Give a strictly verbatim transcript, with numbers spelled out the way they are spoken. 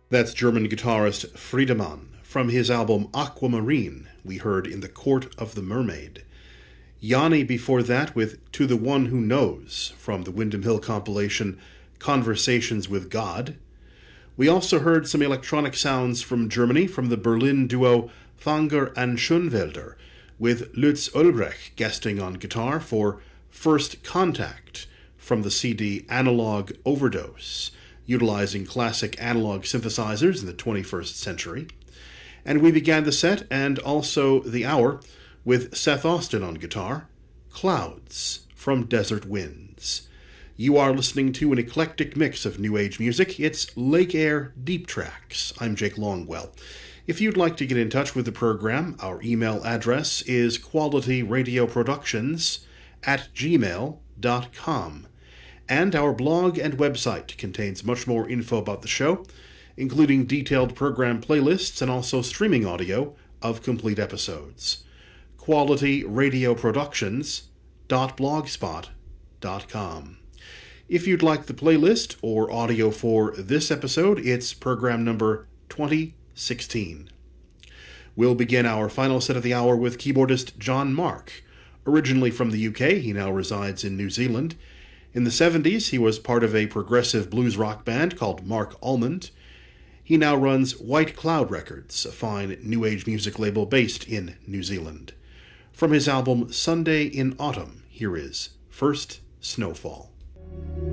That's German guitarist Friedemann. From his album Aquamarine, we heard In the Court of the Mermaid. Yanni before that with To the One Who Knows, from the Windham Hill compilation Conversations with God. We also heard some electronic sounds from Germany from the Berlin duo Fanger and Schönwelder, with Lutz Ulbrich guesting on guitar for First Contact, from the C D Analog Overdose, utilizing classic analog synthesizers in the twenty-first century. And we began the set, and also the hour, with Seth Austin on guitar, Clouds, from Desert Winds. You are listening to an eclectic mix of New Age music. It's Lake Air Deep Tracks. I'm Jake Longwell. If you'd like to get in touch with the program, our email address is qualityradioproductions at gmail dot com. And our blog and website contains much more info about the show, including detailed program playlists and also streaming audio of complete episodes. quality radio productions dot blogspot dot com. If you'd like the playlist or audio for this episode, it's program number twenty sixteen. We'll begin our final set of the hour with keyboardist John Mark. Originally from the U K, he now resides in New Zealand. In the seventies, he was part of a progressive blues rock band called Mark Almond. He now runs White Cloud Records, a fine new age music label based in New Zealand. From his album Sunday in Autumn, here is First Snowfall.